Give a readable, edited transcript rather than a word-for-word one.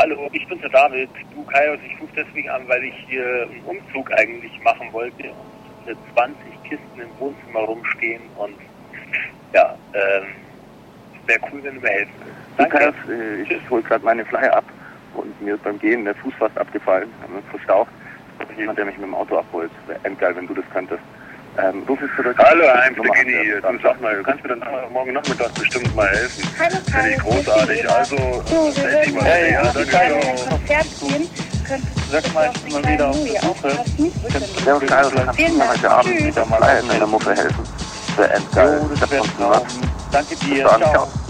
Hallo, ich bin der David. Du, Kaios, ich rufe deswegen an, weil ich hier einen Umzug eigentlich machen wollte und mit 20 Kisten im Wohnzimmer rumstehen und ja, wäre cool, wenn du mir helfen würdest. Danke. Kaios, ich hole gerade meine Flyer ab und mir ist beim Gehen der Fuß fast abgefallen, verstaucht. Jemand, der mich mit dem Auto abholt. Wäre endgeil, wenn du das könntest. Ruf es zurück. Hallo, Heimflugini. Du sag mal, du kannst mir dann morgen Nachmittag bestimmt mal helfen. Hallo, Finde ich großartig. Also, wir würden hey, ja, gerne in ein Konzert gehen. Sag mal, ich bin mal wieder auf Besuche. Servus, Kaios, kannst du mir heute Abend wieder mal in der Muffe helfen? Wäre endgeil. Das wäre Danke dir. Ciao.